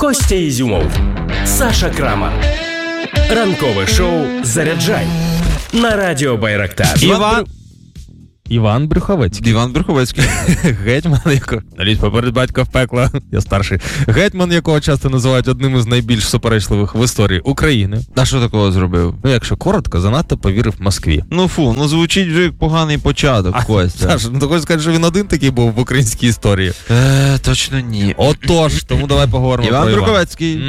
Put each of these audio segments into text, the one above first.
Костя Ізюмов, Саша Крамар. Ранкове шоу «Заряджай» на радіо Байрактар. Іван Брюховецький. Гетьман, якого... Налізь поперед батька в пекло. Я старший. Гетьман, якого часто називають одним із найбільш суперечливих в історії України. А що такого зробив? Ну, якщо коротко, занадто повірив Москві. Звучить вже як поганий початок, Костя. Саш, ти хочеш сказати, що він один такий був в українській історії? Точно ні. Отож, тому давай поговоримо про Іван Брюховецький.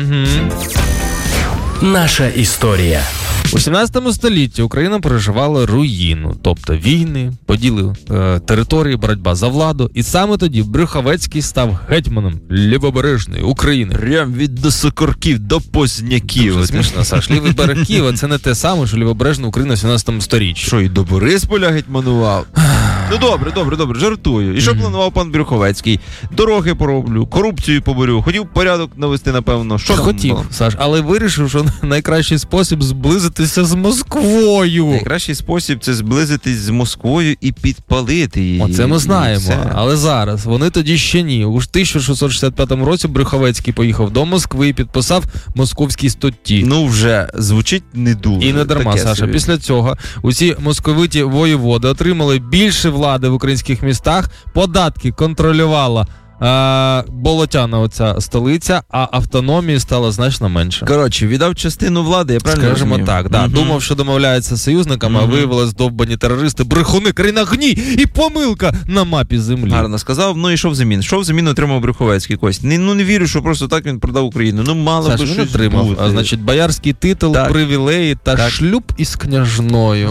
Наша історія. У 17 столітті Україна переживала руїну, тобто війни, поділи території, боротьба за владу. І саме тоді Брюховецький став гетьманом лівобережної України. Прям від Досокорків до Позняків. Дуже смішно, Саш. Лівий берег Києва – це не те саме, що лівобережна Україна в 17 сторіччі. Що, і до Борисполя гетьманував? Добре, жартую. І що планував пан Брюховецький? Дороги пороблю, корупцію поборю, хотів порядок навести, напевно. Що хотів, Саш, але вирішив, що найкращий спосіб зблизитися з Москвою. Найкращий спосіб – це зблизитись з Москвою і підпалити її. Оце ми знаємо, але зараз. Вони тоді ще ні. У 1665 році Брюховецький поїхав до Москви і підписав московські статті. Вже звучить не дуже. І не дарма, Саша. Собі. Після цього усі московиті воєводи отримали більше влади в українських містах, податки контролювала болотяна оця столиця, а автономії стало значно менше. Коротше, віддав частину влади, я правильно розумію? Скажімо так, да. Думав, що домовляється з союзниками, а виявилось довбані терористи, брехуни, країна гній і помилка на мапі землі. Гарно сказав, і що взамін? Що взамін отримав Брюховецький, Кость? Не вірю, що просто так він продав Україну. Мало Саш, би щось отримав. бути. А значить, боярський титул, привілеї та шлюб із княжною.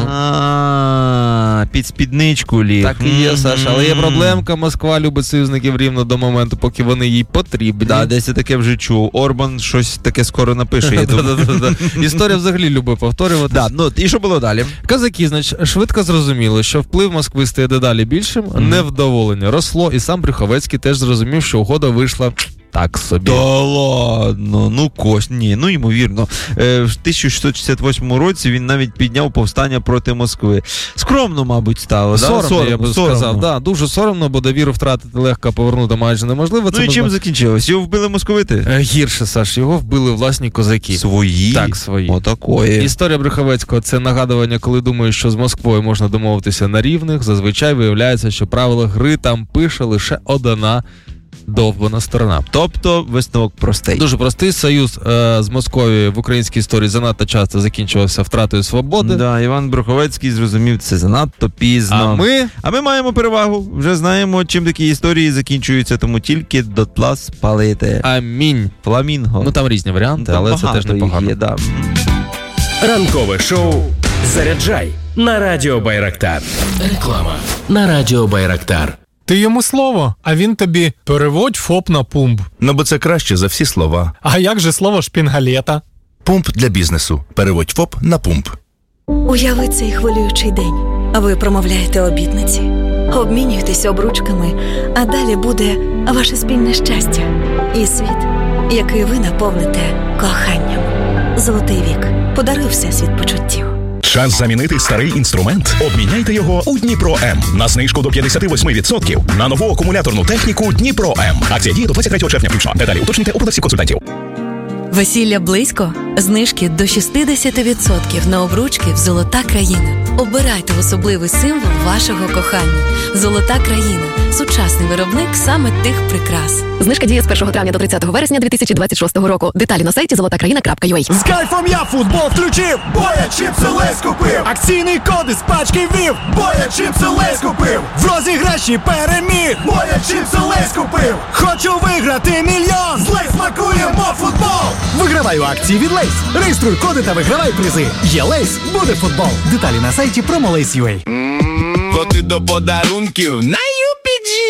Під спідничку ліг. Так і є, Саша, але є проблемка. Москва любить союзників рівно до моменту, поки вони їй потрібні. Десь я таке вже чув. Орбан щось таке скоро напише, я думаю. Історія взагалі любить повторювати. І що було далі? Козаки, значить, швидко зрозуміли, що вплив Москви стає дедалі більшим, невдоволення росло, і сам Брюховецький теж зрозумів, що угода вийшла так собі. Да ладно, Кость, ймовірно. В 1668 році він навіть підняв повстання проти Москви. Скромно, мабуть, стало. Соромно, я би сказав. Да, дуже соромно, бо довіру втратити легко, повернути майже неможливо. І чим закінчилось? Його вбили московити? Гірше, Саш, його вбили власні козаки. Свої? Так, свої. Отакої. Історія Брюховецького – це нагадування, коли думаєш, що з Москвою можна домовитися на рівних. Зазвичай виявляється, що правила гри там пише лише одна довбана сторона. Тобто висновок простий. Дуже простий. Союз з Московією в українській історії занадто часто закінчувався втратою свободи. Да, Іван Брюховецький зрозумів це занадто пізно. А ми маємо перевагу. Вже знаємо, чим такі історії закінчуються, тому тільки дотла спалити. Амінь. Фламінго. Там різні варіанти, але це теж непогано. Да. Ранкове шоу «Заряджай» на радіо Байрактар. Реклама на радіо Байрактар. Ти йому слово, а він тобі переводь ФОП на пумп. Бо це краще за всі слова. А як же слово шпінгалета? Пумп для бізнесу. Переводь ФОП на пумп. Уяви цей хвилюючий день. Ви промовляєте обітниці, обмінюєтеся обручками, а далі буде ваше спільне щастя і світ, який ви наповните коханням. Золотий вік. Подаруй всесвіт почуттів. Час замінити старий інструмент? Обміняйте його у Дніпро М. На знижку до 58% на нову акумуляторну техніку Дніпро М. Акція діє до 23 червня включно. Деталі уточнюйте у продавців консультантів. Весілля близько? Знижки до 60% на обручки в «Золота країна». Обирайте особливий символ вашого кохання. «Золота країна» – сучасний виробник саме тих прикрас. Знижка діє з 1 травня до 30 вересня 2026 року. Деталі на сайті zolotakraina.ua. З кайфом я футбол включив, бо я чіпси Лейс купив. Акційний код із пачки ввів, бо я чіпси Лейс купив. В розіграші переміг, бо я чіпси Лейс купив. Хочу виграти мільйон, з Лейс смакуємо футбол. Вигравай у акції від Лейс. Реєструй коди та вигравай призи. Є Лейс, буде футбол. Деталі на сайті promo.lace.ua. Коти до подарунків